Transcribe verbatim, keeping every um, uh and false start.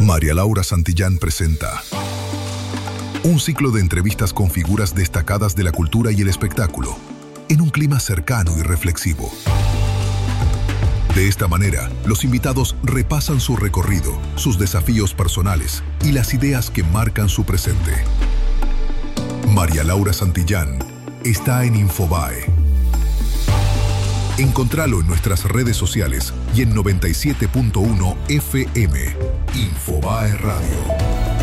María Laura Santillán presenta un ciclo de entrevistas con figuras destacadas de la cultura y el espectáculo, en un clima cercano y reflexivo. De esta manera, los invitados repasan su recorrido, sus desafíos personales y las ideas que marcan su presente. María Laura Santillán está en Infobae. Encontralo en nuestras redes sociales y en noventa y siete punto uno F M. Infobae Radio.